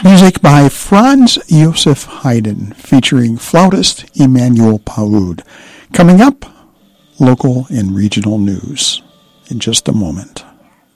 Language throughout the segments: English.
Music by Franz Josef Haydn, featuring flautist Emmanuel Paoud. Coming up, local and regional news in just a moment.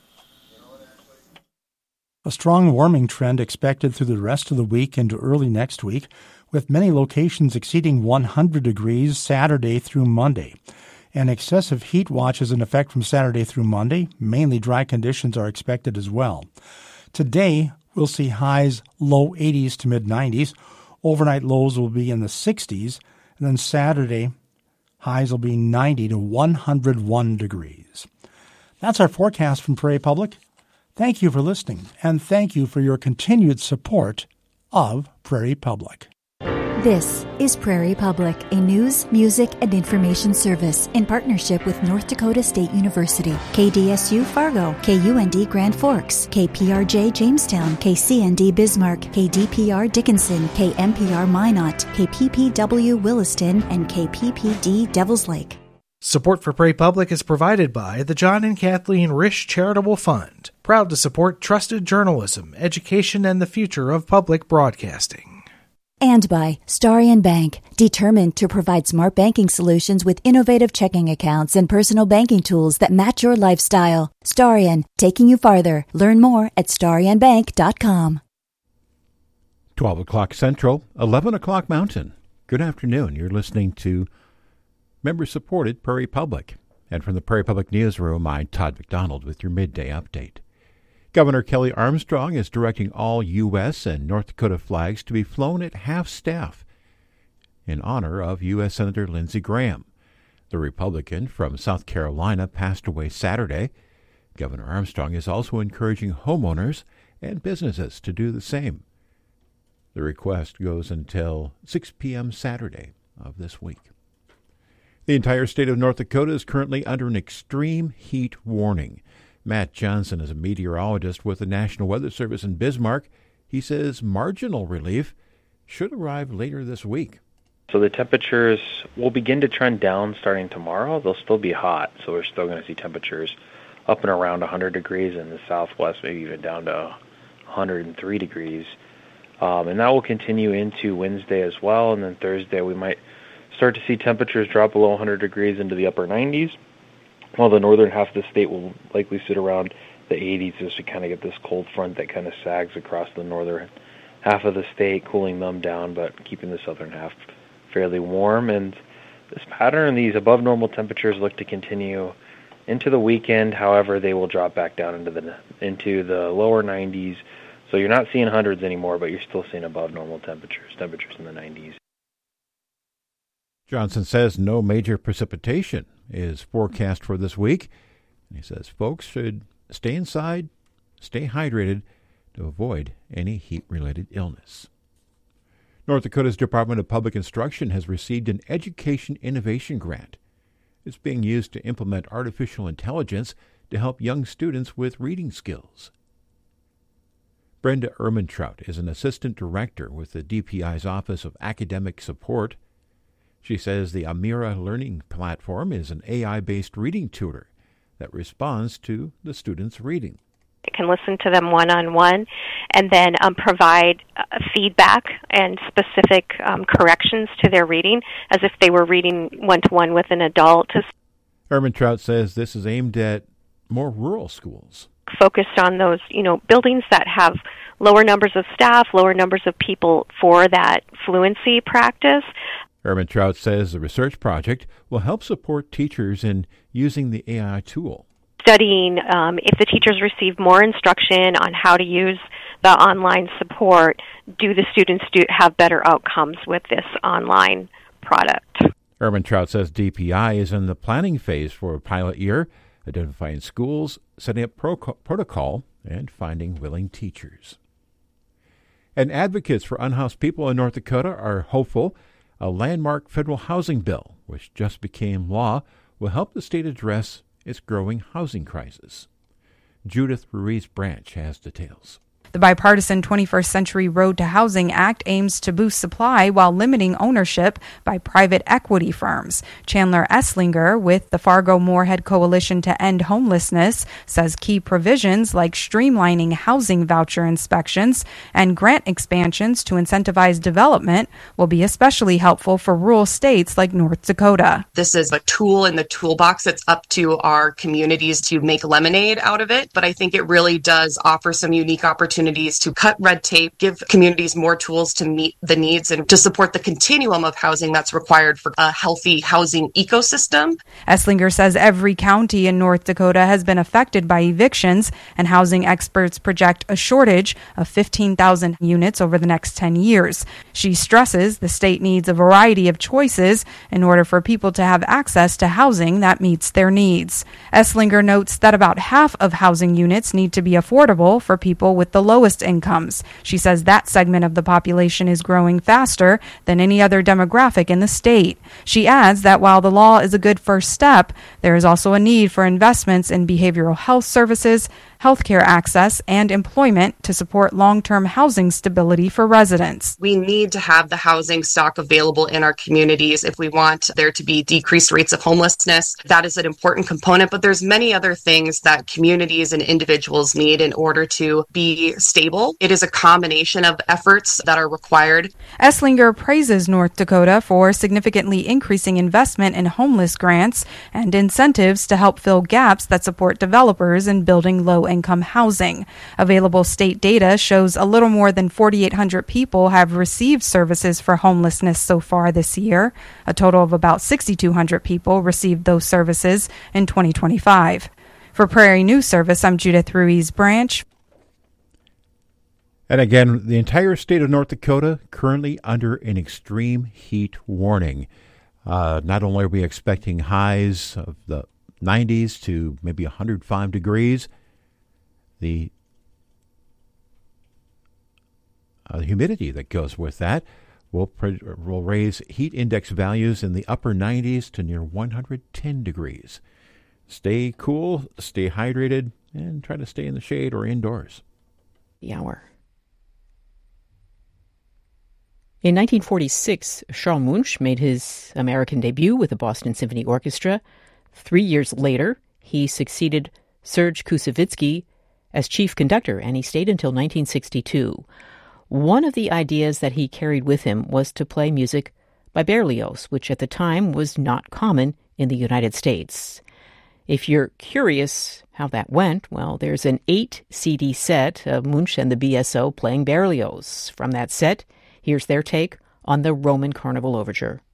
A strong warming trend expected through the rest of the week into early next week, with many locations exceeding 100 degrees Saturday through Monday. An excessive heat watch is in effect from Saturday through Monday. Mainly dry conditions are expected as well. Today, we'll see highs low 80s to mid-90s. Overnight lows will be in the 60s. And then Saturday, highs will be 90 to 101 degrees. That's our forecast from Prairie Public. Thank you for listening, and thank you for your continued support of Prairie Public. This is Prairie Public, a news, music, and information service in partnership with North Dakota State University, KDSU Fargo, KUND Grand Forks, KPRJ Jamestown, KCND Bismarck, KDPR Dickinson, KMPR Minot, KPPW Williston, and KPPD Devils Lake. Support for Prairie Public is provided by the John and Kathleen Risch Charitable Fund, proud to support trusted journalism, education, and the future of public broadcasting. And by Starion Bank, determined to provide smart banking solutions with innovative checking accounts and personal banking tools that match your lifestyle. Starion, taking you farther. Learn more at starionbank.com. 12 o'clock Central, 11 o'clock Mountain. Good afternoon. You're listening to member-supported Prairie Public. And from the Prairie Public Newsroom, I'm Todd McDonald with your midday update. Governor Kelly Armstrong is directing all U.S. and North Dakota flags to be flown at half-staff in honor of U.S. Senator Lindsey Graham. The Republican from South Carolina passed away Saturday. Governor Armstrong is also encouraging homeowners and businesses to do the same. The request goes until 6 p.m. Saturday of this week. The entire state of North Dakota is currently under an extreme heat warning. Matt Johnson is a meteorologist with the National Weather Service in Bismarck. He says marginal relief should arrive later this week. So the temperatures will begin to trend down starting tomorrow. They'll still be hot, so we're still going to see temperatures up and around 100 degrees in the southwest, maybe even down to 103 degrees. And that will continue into Wednesday as well, and then Thursday we might start to see temperatures drop below 100 degrees into the upper 90s. While the northern half of the state will likely sit around the 80s as we kind of get this cold front that kind of sags across the northern half of the state, cooling them down, but keeping the southern half fairly warm. And this pattern, these above normal temperatures look to continue into the weekend. However, they will drop back down into the lower 90s. So you're not seeing hundreds anymore, but you're still seeing above normal temperatures in the 90s. Johnson says no major precipitation is forecast for this week. He says folks should stay inside, stay hydrated to avoid any heat-related illness. North Dakota's Department of Public Instruction has received an Education Innovation Grant. It's being used to implement artificial intelligence to help young students with reading skills. Brenda Ermintrout is an assistant director with the DPI's Office of Academic Support. She says the Amira Learning Platform is an AI-based reading tutor that responds to the students' reading. It can listen to them one-on-one and then provide feedback and specific corrections to their reading as if they were reading one-to-one with an adult. Ermintrout says this is aimed at more rural schools. Focused on those, buildings that have lower numbers of staff, lower numbers of people for that fluency practice. Ermintrout says the research project will help support teachers in using the AI tool. Studying if the teachers receive more instruction on how to use the online support, do the students have better outcomes with this online product? Ermintrout says DPI is in the planning phase for a pilot year, identifying schools, setting up protocol, and finding willing teachers. And advocates for unhoused people in North Dakota are hopeful a landmark federal housing bill, which just became law, will help the state address its growing housing crisis. Judith Ruiz Branch has details. The bipartisan 21st Century Road to Housing Act aims to boost supply while limiting ownership by private equity firms. Chandler Esslinger with the Fargo-Moorhead Coalition to End Homelessness says key provisions like streamlining housing voucher inspections and grant expansions to incentivize development will be especially helpful for rural states like North Dakota. This is a tool in the toolbox. It's up to our communities to make lemonade out of it, but I think it really does offer some unique opportunities to cut red tape, give communities more tools to meet the needs and to support the continuum of housing that's required for a healthy housing ecosystem. Esslinger says every county in North Dakota has been affected by evictions, and housing experts project a shortage of 15,000 units over the next 10 years. She stresses the state needs a variety of choices in order for people to have access to housing that meets their needs. Esslinger notes that about half of housing units need to be affordable for people with the lowest incomes. She says that segment of the population is growing faster than any other demographic in the state. She adds that while the law is a good first step, there is also a need for investments in behavioral health services, healthcare access, and employment to support long-term housing stability for residents. We need to have the housing stock available in our communities if we want there to be decreased rates of homelessness. That is an important component, but there's many other things that communities and individuals need in order to be stable. It is a combination of efforts that are required. Esslinger praises North Dakota for significantly increasing investment in homeless grants and incentives to help fill gaps that support developers in building low-income housing. Available state data shows a little more than 4,800 people have received services for homelessness so far this year. A total of about 6,200 people received those services in 2025. For Prairie News Service, I'm Judith Ruiz Branch. And again, the entire state of North Dakota currently under an extreme heat warning. Not only are we expecting highs of the 90s to maybe 105 degrees, the humidity that goes with that will raise heat index values in the upper 90s to near 110 degrees. Stay cool, stay hydrated, and try to stay in the shade or indoors. The hour. In 1946, Charles Munch made his American debut with the Boston Symphony Orchestra. 3 years later, he succeeded Serge Koussevitzky as chief conductor, and he stayed until 1962. One of the ideas that he carried with him was to play music by Berlioz, which at the time was not common in the United States. If you're curious how that went, well, there's an 8-CD set of Munch and the BSO playing Berlioz. From that set, here's their take on the Roman Carnival Overture.